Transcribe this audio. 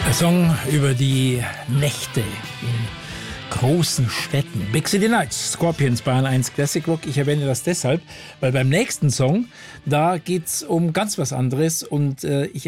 Der Song über die Nächte in großen Städten. Big City Nights, Scorpions, Bayern 1 Classic Rock. Ich erwähne das deshalb, weil beim nächsten Song, da geht es um ganz was anderes und ich